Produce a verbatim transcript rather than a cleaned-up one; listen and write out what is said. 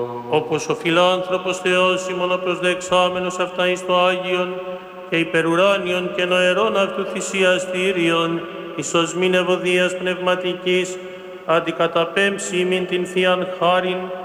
Όπως ο φιλάνθρωπος Θεός ημών ο προσδεξάμενος αυτά εις το Άγιον και υπερουράνιον και νοερών αυτού θυσιαστήριον, εις οσμήν ευωδίας πνευματικής, αντικαταπέμψει ημίν την Θείαν χάριν